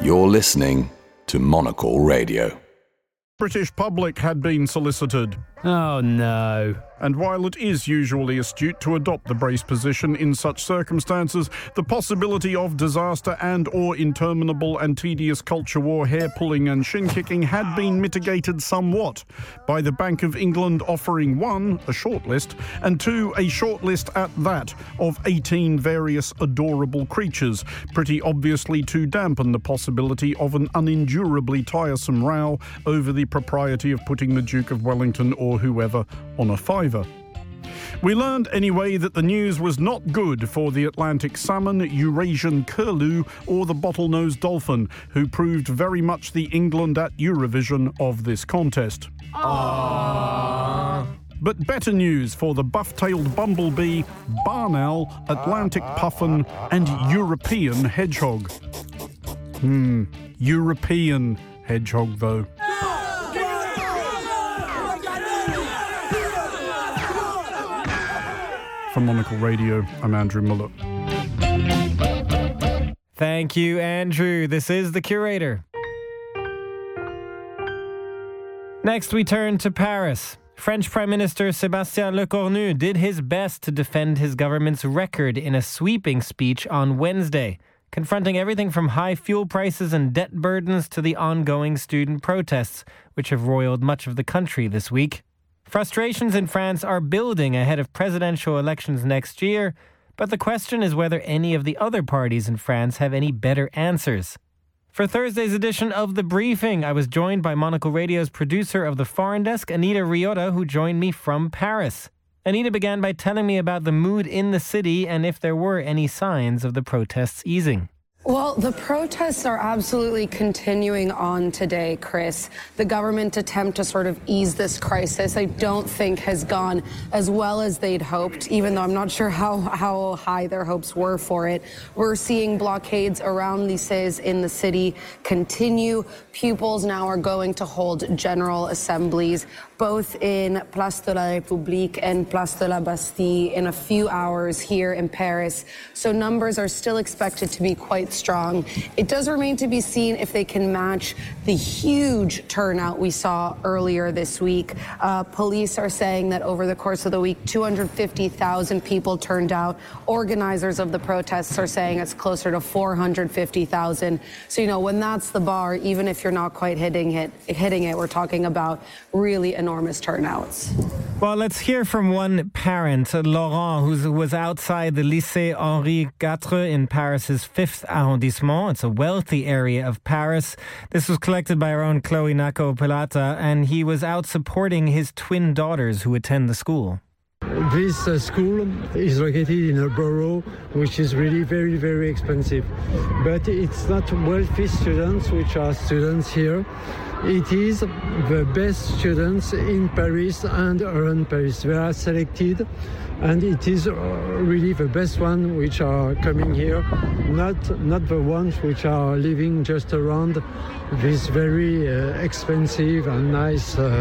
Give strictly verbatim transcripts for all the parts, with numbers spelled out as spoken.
You're listening to Monocle Radio. British public had been solicited. Oh no. And while it is usually astute to adopt the brace position in such circumstances, the possibility of disaster and or interminable and tedious culture war, hair-pulling and shin-kicking had been mitigated somewhat by the Bank of England offering one, a shortlist, and two, a shortlist at that, of eighteen various adorable creatures, pretty obviously to dampen the possibility of an unendurably tiresome row over the propriety of putting the Duke of Wellington or whoever on a fiver. We learned anyway that the news was not good for the Atlantic salmon, Eurasian curlew or the bottlenose dolphin, who proved very much the England at Eurovision of this contest. Aww. But better news for the buff-tailed bumblebee, barn owl, Atlantic puffin and European hedgehog. Hmm, European hedgehog though. From Monocle Radio, I'm Andrew Muller. Thank you, Andrew. This is The Curator. Next, we turn to Paris. French Prime Minister Sébastien Lecornu did his best to defend his government's record in a sweeping speech on Wednesday, confronting everything from high fuel prices and debt burdens to the ongoing student protests, which have roiled much of the country this week. Frustrations in France are building ahead of presidential elections next year, but the question is whether any of the other parties in France have any better answers. For Thursday's edition of The Briefing, I was joined by Monocle Radio's producer of the Foreign Desk, Anita Riotta, who joined me from Paris. Anita began by telling me about the mood in the city and if there were any signs of the protests easing. Well, the protests are absolutely continuing on today, Chris. The government attempt to sort of ease this crisis, I don't think has gone as well as they'd hoped, even though I'm not sure how, how high their hopes were for it. We're seeing blockades around lycées in the city continue. Pupils now are going to hold general assemblies, both in Place de la République and Place de la Bastille in a few hours here in Paris. So numbers are still expected to be quite strong. It does remain to be seen if they can match the huge turnout we saw earlier this week. Uh, police are saying that over the course of the week, two hundred fifty thousand people turned out. Organizers of the protests are saying it's closer to four hundred fifty thousand. So, you know, when that's the bar, even if you're not quite hitting it, hitting it, we're talking about really enormous turnouts. Well, let's hear from one parent, Laurent, who was outside the Lycée Henri quatre in Paris's fifth arrondissement. It's a wealthy area of Paris. This was collected by our own Chloe Nako-Pelata, and he was out supporting his twin daughters who attend the school. This uh, school is located in a borough which is really very, very expensive. But it's not wealthy students which are students here. It is the best students in Paris and around Paris. They are selected, and it is really the best ones which are coming here, not not the ones which are living just around this very uh, expensive and nice uh,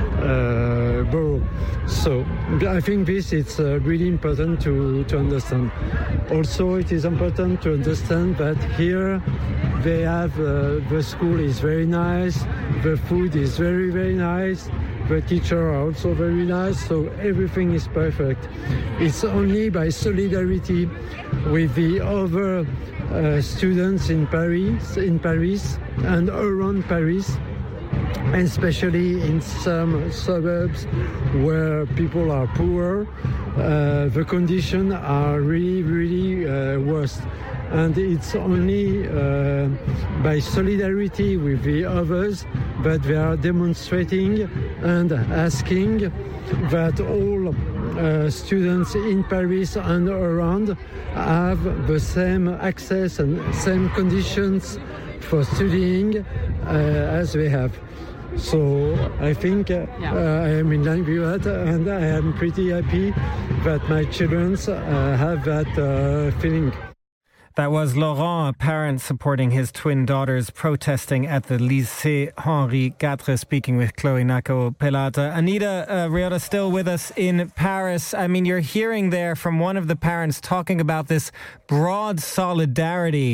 uh, borough. So I think this is uh, really important to, to understand. Also, it is important to understand that here they have, uh, the school is very nice, the food is very, very nice, the teachers are also very nice, so everything is perfect. It's only by solidarity with the other uh, students in Paris, in Paris and around Paris, and especially in some suburbs where people are poor, uh, the conditions are really, really uh, worse. And it's only uh, by solidarity with the others that they are demonstrating and asking that all uh, students in Paris and around have the same access and same conditions for studying uh, as we have. So I think uh, yeah. uh, I am in line with that, and I am pretty happy that my children uh, have that uh, feeling. That was Laurent, a parent supporting his twin daughters protesting at the Lycée Henri quatre, speaking with Chloe Nako-Pelata. Anita uh, Riotta still with us in Paris. I mean, you're hearing there from one of the parents talking about this broad solidarity